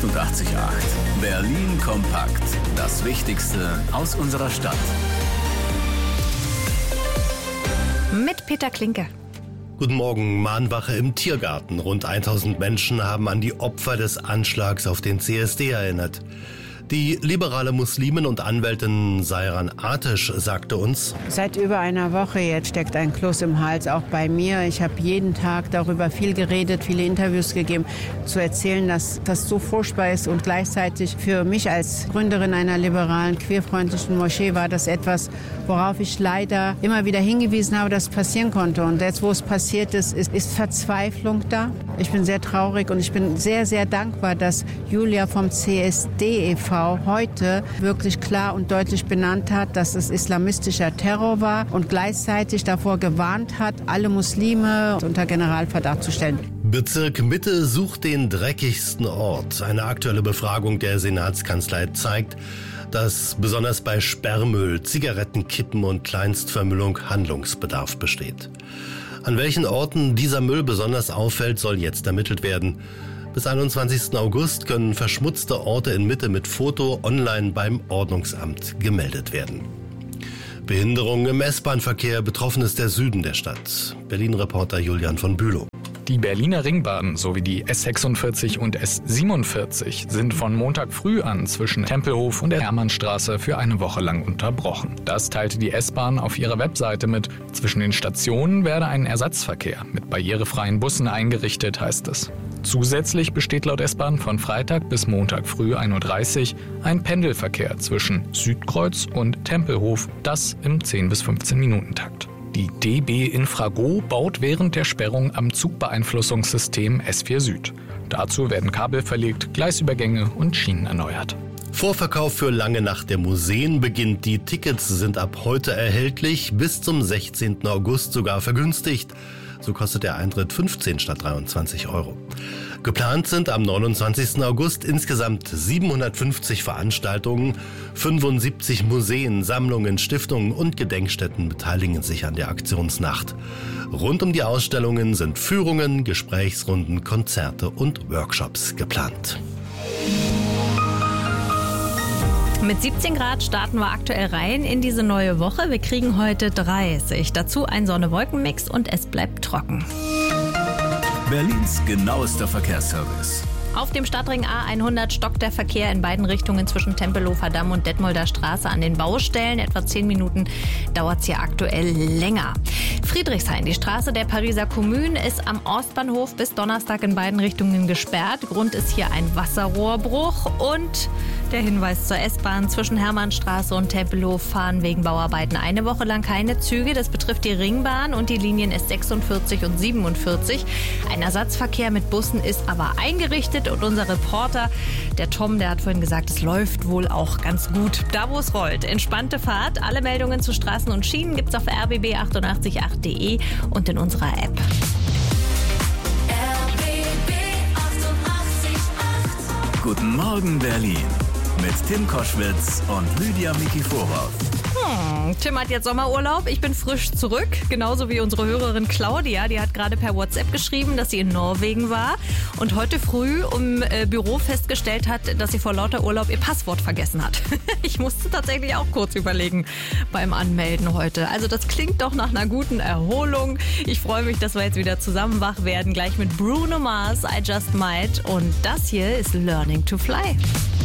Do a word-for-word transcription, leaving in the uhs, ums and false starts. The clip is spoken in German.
achtundachtzig Komma acht. Berlin kompakt. Das Wichtigste aus unserer Stadt. Mit Peter Klinke. Guten Morgen, Mahnwache im Tiergarten. Rund tausend Menschen haben an die Opfer des Anschlags auf den C S D erinnert. Die liberale Muslimin und Anwältin Sairan Ateş sagte uns: Seit über einer Woche jetzt steckt ein Kloß im Hals, auch bei mir. Ich habe jeden Tag darüber viel geredet, viele Interviews gegeben, zu erzählen, dass das so furchtbar ist. Und gleichzeitig für mich als Gründerin einer liberalen, queerfreundlichen Moschee war das etwas, worauf ich leider immer wieder hingewiesen habe, dass es passieren konnte. Und jetzt, wo es passiert ist, ist, ist Verzweiflung da. Ich bin sehr traurig und ich bin sehr, sehr dankbar, dass Julia vom C S D e V heute wirklich klar und deutlich benannt hat, dass es islamistischer Terror war und gleichzeitig davor gewarnt hat, alle Muslime unter Generalverdacht zu stellen. Bezirk Mitte sucht den dreckigsten Ort. Eine aktuelle Befragung der Senatskanzlei zeigt, dass besonders bei Sperrmüll, Zigarettenkippen und Kleinstvermüllung Handlungsbedarf besteht. An welchen Orten dieser Müll besonders auffällt, soll jetzt ermittelt werden. Bis einundzwanzigsten August können verschmutzte Orte in Mitte mit Foto online beim Ordnungsamt gemeldet werden. Behinderung im S-Bahn-Verkehr, betroffen ist der Süden der Stadt. Berlin-Reporter Julian von Bülow. Die Berliner Ringbahn sowie die S sechsundvierzig und S siebenundvierzig sind von Montag früh an zwischen Tempelhof und der Hermannstraße für eine Woche lang unterbrochen. Das teilte die S-Bahn auf ihrer Webseite mit. Zwischen den Stationen werde ein Ersatzverkehr mit barrierefreien Bussen eingerichtet, heißt es. Zusätzlich besteht laut S-Bahn von Freitag bis Montag früh ein Uhr dreißig ein Pendelverkehr zwischen Südkreuz und Tempelhof, das im zehn bis fünfzehn Minuten Takt. Die D B Infrago baut während der Sperrung am Zugbeeinflussungssystem S vier Süd. Dazu werden Kabel verlegt, Gleisübergänge und Schienen erneuert. Vorverkauf für Lange Nacht der Museen beginnt. Die Tickets sind ab heute erhältlich, bis zum sechzehnten August sogar vergünstigt. So kostet der Eintritt fünfzehn statt dreiundzwanzig Euro. Geplant sind am neunundzwanzigsten August insgesamt siebenhundertfünfzig Veranstaltungen. fünfundsiebzig Museen, Sammlungen, Stiftungen und Gedenkstätten beteiligen sich an der Aktionsnacht. Rund um die Ausstellungen sind Führungen, Gesprächsrunden, Konzerte und Workshops geplant. Mit siebzehn Grad starten wir aktuell rein in diese neue Woche. Wir kriegen heute dreißig. Dazu ein Sonne-Wolken-Mix und es bleibt trocken. Berlins genauester Verkehrsservice. Auf dem Stadtring A hundert stockt der Verkehr in beiden Richtungen zwischen Tempelhofer Damm und Detmolder Straße an den Baustellen. Etwa zehn Minuten dauert es hier aktuell länger. Friedrichshain, die Straße der Pariser Kommune, ist am Ostbahnhof bis Donnerstag in beiden Richtungen gesperrt. Grund ist hier ein Wasserrohrbruch und der Hinweis zur S-Bahn: zwischen Hermannstraße und Tempelhof fahren wegen Bauarbeiten eine Woche lang keine Züge. Das betrifft die Ringbahn und die Linien S sechsundvierzig und siebenundvierzig. Ein Ersatzverkehr mit Bussen ist aber eingerichtet und unser Reporter, der Tom, der hat vorhin gesagt, es läuft wohl auch ganz gut. Da, wo es rollt. Entspannte Fahrt. Alle Meldungen zu Straßen und Schienen gibt's auf r b b achtundachtzig Komma acht punkt de und in unserer App. R B B achtundachtzig Komma acht. Guten Morgen, Berlin. Mit Tim Koschwitz und Lydia Mikiforov. Hm, Tim hat jetzt Sommerurlaub. Ich bin frisch zurück. Genauso wie unsere Hörerin Claudia. Die hat gerade per WhatsApp geschrieben, dass sie in Norwegen war und heute früh im äh, Büro festgestellt hat, dass sie vor lauter Urlaub ihr Passwort vergessen hat. Ich musste tatsächlich auch kurz überlegen beim Anmelden heute. Also das klingt doch nach einer guten Erholung. Ich freue mich, dass wir jetzt wieder zusammen wach werden. Gleich mit Bruno Mars, I Just Might. Und das hier ist Learning to Fly.